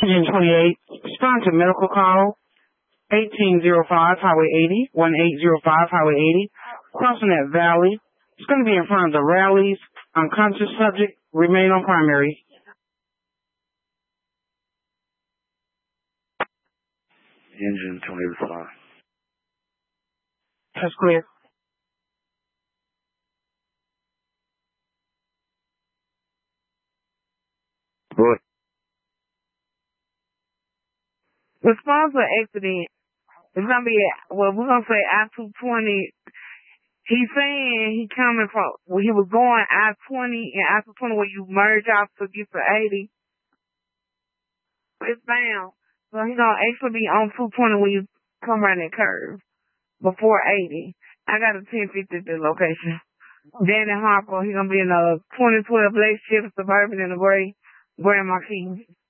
Engine 28, respond to medical call 1805 Highway 80, 1805 Highway 80, crossing that valley. It's going to be in front of the rallies. Unconscious subject, remain on primary. Engine 25. That's clear. Good. Response to accident is gonna be we're gonna say I-220. He's saying he coming from he was going I-20 and I-220 where you merge off to get to 80. It's bound. So he's gonna actually be on 220 when you come around that curve before 80. I got a 1050 at the location. Danny Harper, he's gonna be in a 2012 Black Chevy Suburban in the gray Grand Marquis.